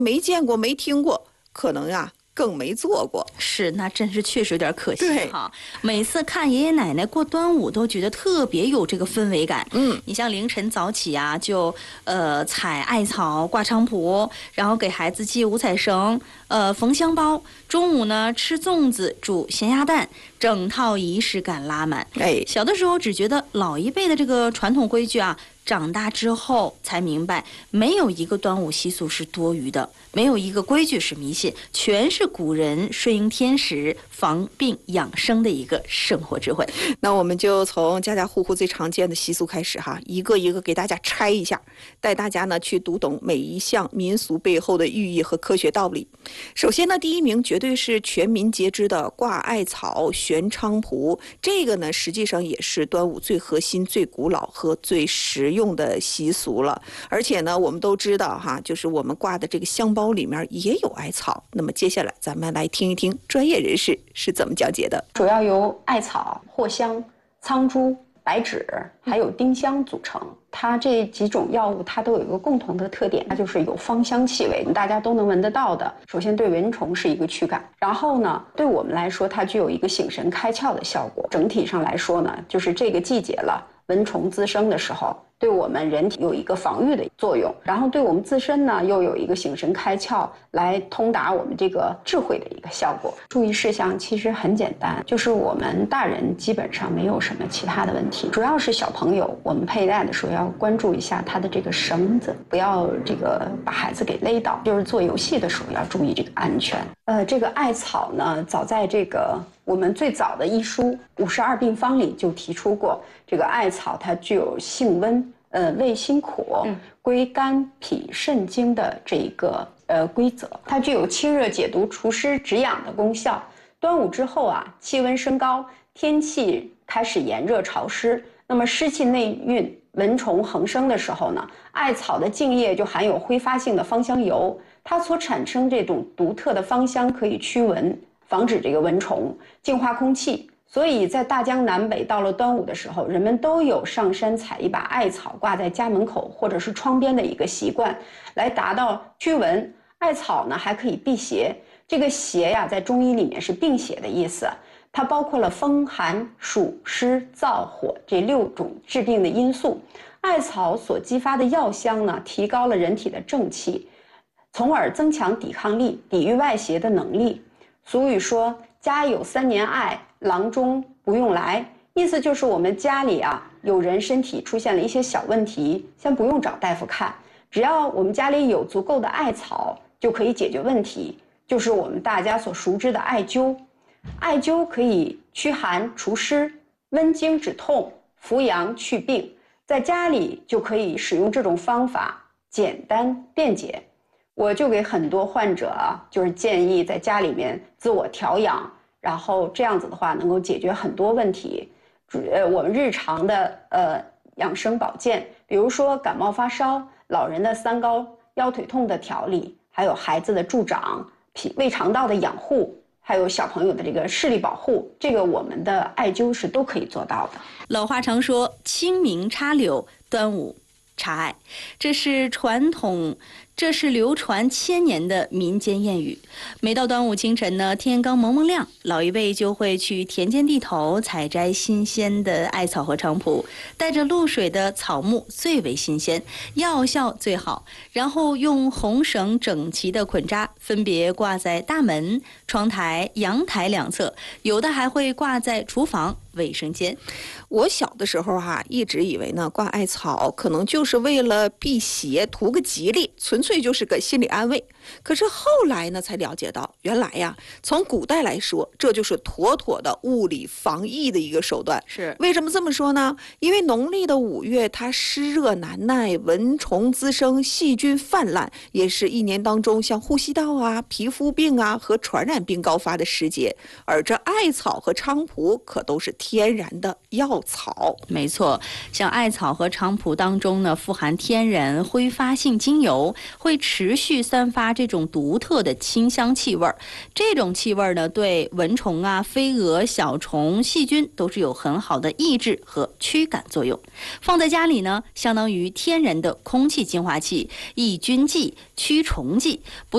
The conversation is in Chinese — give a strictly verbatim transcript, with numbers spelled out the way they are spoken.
没见过没听过，可能呀更没做过。 是，那真是确实有点可惜哈。每次看爷爷奶奶过端午，都觉得特别有这个氛围感。 嗯， 你像凌晨早起啊，就呃采艾草、挂菖蒲，然后给孩子系五彩绳，呃缝香包。中午呢吃粽子、煮咸鸭蛋，整套仪式感拉满。 哎， 小的时候只觉得老一辈的这个传统规矩啊。长大之后才明白，没有一个端午习俗是多余的，没有一个规矩是迷信，全是古人顺应天时、防病养生的一个生活智慧。 那我们就从家家户户最常见的习俗开始哈，一个一个给大家拆一下，带大家呢去读懂每一项民俗背后的寓意和科学道理。首先呢，第一名绝对是全民皆知的挂艾草、悬菖蒲，这个呢实际上也是端午最核心、最古老和最实用的习俗了。而且呢，我们都知道哈，就是我们挂的这个香包里面也有艾草。那么接下来咱们来听一听专业人士是怎么讲解的。 主要由艾草、藿香、苍术、白芷还有丁香组成。它这几种药物它都有一个共同的特点，它就是有芳香气味，大家都能闻得到的。首先对蚊虫是一个驱赶，然后呢对我们来说它具有一个醒神开窍的效果。整体上来说呢，就是这个季节了，蚊虫滋生的时候，对我们人体有一个防御的作用，然后对我们自身呢又有一个醒神开窍，来通达我们这个智慧的一个效果。注意事项其实很简单，就是我们大人基本上没有什么其他的问题，主要是小朋友我们佩戴的时候要关注一下它的这个绳子，不要这个把孩子给勒倒，就是做游戏的时候要注意这个安全。呃，这个艾草呢，早在这个我们最早的医书《五十二病方》里就提出过，这个艾草它具有性温、呃味辛苦、归肝脾肾经的这一个呃规则，它具有清热解毒、除湿止痒的功效。端午之后啊，气温升高，天气开始炎热潮湿，那么湿气内蕴、蚊虫横生的时候呢，艾草的茎叶就含有挥发性的芳香油，它所产生这种独特的芳香可以驱蚊，防止这个蚊虫，净化空气。所以在大江南北到了端午的时候，人们都有上山采一把艾草挂在家门口或者是窗边的一个习惯，来达到驱蚊。艾草呢还可以辟邪，这个邪呀在中医里面是病邪的意思，它包括了风寒暑湿燥火这六种致病的因素。艾草所激发的药香呢，提高了人体的正气，从而增强抵抗力，抵御外邪的能力。俗语说家有三年艾，郎中不用来，意思就是我们家里啊有人身体出现了一些小问题，先不用找大夫看，只要我们家里有足够的艾草就可以解决问题，就是我们大家所熟知的艾灸。艾灸可以驱寒除湿、温经止痛、扶阳祛病，在家里就可以使用这种方法，简单便捷。我就给很多患者啊，就是建议在家里面自我调养，然后这样子的话能够解决很多问题。呃，我们日常的呃养生保健，比如说感冒发烧、老人的三高、腰腿痛的调理，还有孩子的助长、脾胃肠道的养护，还有小朋友的这个视力保护，这个我们的艾灸是都可以做到的。 老话常说，清明插柳，端午插艾，这是传统。这是流传千年的民间谚语。每到端午清晨呢，天刚蒙蒙亮，老一辈就会去田间地头采摘新鲜的艾草和菖蒲，带着露水的草木最为新鲜，药效最好，然后用红绳整齐的捆扎，分别挂在大门、窗台、阳台两侧，有的还会挂在厨房、卫生间。 我小的时候哈、啊，一直以为呢挂艾草可能就是为了辟邪，图个吉利，纯粹就是个心理安慰。可是后来呢才了解到，原来呀，从古代来说，这就是妥妥的物理防疫的一个手段。 是为什么这么说呢？因为农历的五月，它湿热难耐，蚊虫滋生，细菌泛滥，也是一年当中像呼吸道啊、皮肤病啊和传染病高发的时节。而这艾草和菖蒲可都是天然的药草。 没错，像艾草和菖蒲当中呢，富含天然挥发性精油，会持续散发这种独特的清香气味。这种气味呢，对蚊虫啊、飞蛾、小虫、细菌都是有很好的抑制和驱赶作用。放在家里呢，相当于天然的空气净化器、抑菌剂、驱虫剂。不